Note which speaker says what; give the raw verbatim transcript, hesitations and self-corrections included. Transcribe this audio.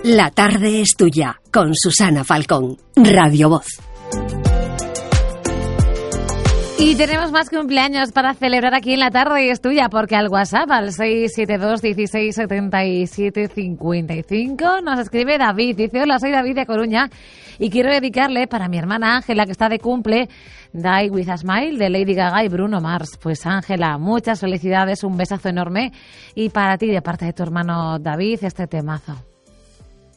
Speaker 1: La tarde es tuya, con Susana Falcón, Radio Voz.
Speaker 2: Y tenemos más cumpleaños para celebrar aquí en La Tarde es tuya, porque al WhatsApp, al seis siete dos, dieciséis, setenta y siete, cincuenta y cinco, nos escribe David. Dice: hola, soy David de Coruña y quiero dedicarle para mi hermana Ángela, que está de cumple, Die With a Smile, de Lady Gaga y Bruno Mars. Pues Ángela, muchas felicidades, un besazo enorme. Y para ti, de parte de tu hermano David, este temazo.